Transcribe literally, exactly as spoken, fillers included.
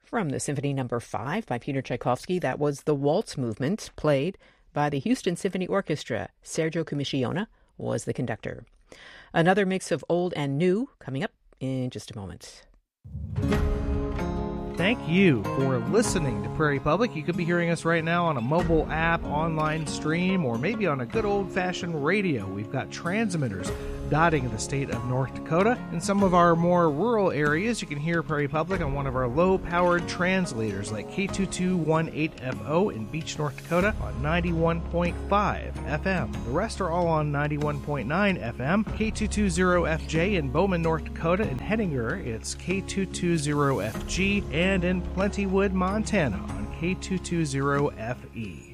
From the Symphony Number five by Peter Tchaikovsky, that was the Waltz Movement, played by the Houston Symphony Orchestra. Sergio Comissiona was the conductor. Another mix of old and new coming up in just a moment. Thank you for listening to Prairie Public. You could be hearing us right now on a mobile app, online stream, or maybe on a good old-fashioned radio. We've got transmitters dotting the state of North Dakota. In some of our more rural areas, you can hear Prairie Public on one of our low-powered translators like K two two one eight F O in Beach, North Dakota on ninety-one point five F M. The rest are all on ninety-one point nine F M. K two two zero F J in Bowman, North Dakota. In Hettinger, it's K two two zero F G. And in Plentywood, Montana on K two two zero F E.